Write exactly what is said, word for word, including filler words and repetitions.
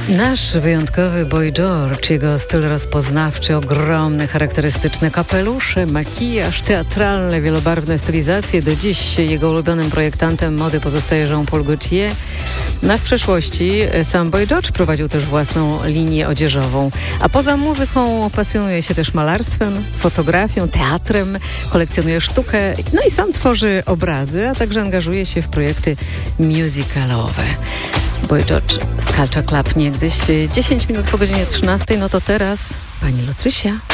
Nasz wyjątkowy Boy George, jego styl rozpoznawczy, ogromny, charakterystyczny kapelusze, makijaż, teatralne, wielobarwne stylizacje. Do dziś jego ulubionym projektantem mody pozostaje Jean-Paul Gaultier. No, w przeszłości sam Boy George prowadził też własną linię odzieżową. A poza muzyką pasjonuje się też malarstwem, fotografią, teatrem, kolekcjonuje sztukę, no i sam tworzy obrazy, a także angażuje się w projekty musicalowe. Boy George z Culture Club niegdyś. dziesięć minut po godzinie trzynastej, no to teraz pani Lotrysia.